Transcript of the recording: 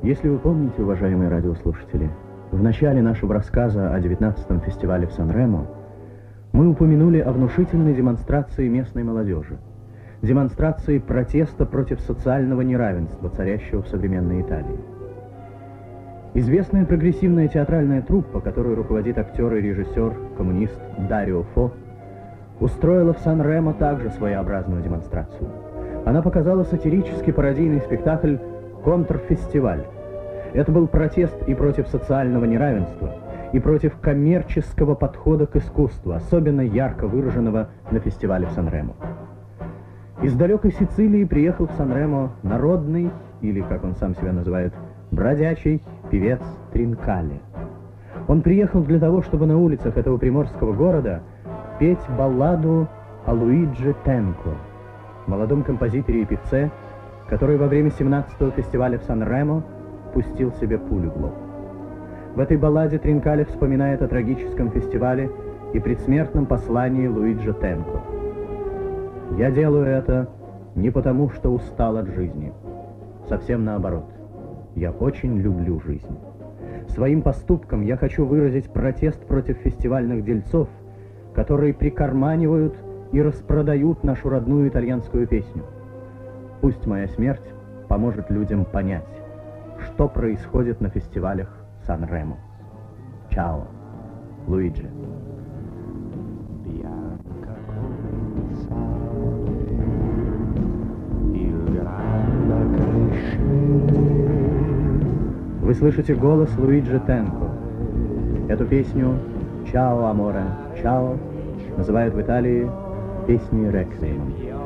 Если вы помните, уважаемые радиослушатели, в начале нашего рассказа о 19-м фестивале в Сан-Ремо мы упомянули о внушительной демонстрации местной молодежи, демонстрации протеста против социального неравенства, царящего в современной Италии. Известная прогрессивная театральная труппа, которую руководит актер и режиссер, коммунист Дарио Фо, устроила в Сан-Ремо также своеобразную демонстрацию. Она показала сатирический пародийный спектакль «Контрфестиваль». Это был протест и против социального неравенства, и против коммерческого подхода к искусству, особенно ярко выраженного на фестивале в Сан-Ремо. Из далекой Сицилии приехал в Сан-Ремо народный, или, как он сам себя называет, бродячий певец Тринкале. Он приехал для того, чтобы на улицах этого приморского города петь балладу о Луиджи Тенко, молодом композиторе и певце, который во время 17-го фестиваля в Сан-Ремо пустил себе пулю в лоб. В этой балладе Тринкале вспоминает о трагическом фестивале и предсмертном послании Луиджи Тенко. «Я делаю это не потому, что устал от жизни. Совсем наоборот. Я очень люблю жизнь. Своим поступком я хочу выразить протест против фестивальных дельцов, которые прикарманивают и распродают нашу родную итальянскую песню. Пусть моя смерть поможет людям понять, что происходит на фестивалях Сан-Ремо. Чао, Луиджи». Вы слышите голос Луиджи Тенко. Эту песню «Чао, аморе, чао» называют в Италии песней реквием.